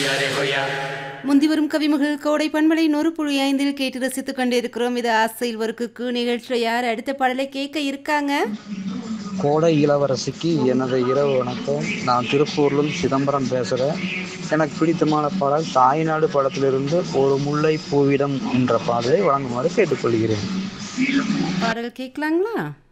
முந்தி வரும் கவிமகள் கோடை பண்பலை 100.5 கேட்டு ரசித்துக் கொண்டிருக்கிறோம். இது ஆசையில் ஒரு குக்கு நிகழ்ச்சியில் யார் அடுத்த பாடலை கேட்க இருக்காங்க? கோடை இளவரசிக்கு எனது இரவு வணக்கம். நான் திருப்பூர்லேருந்து சிதம்பரம் பேசுகிறேன். எனக்கு பிடித்தமான பாடல் தாய்நாடு படத்திலிருந்து ஒரு முல்லை பூவிடம் என்ற பாடலை வழங்குமாறு கேட்டுக்கொள்கிறேன். பாடல் கேட்கலாங்களா?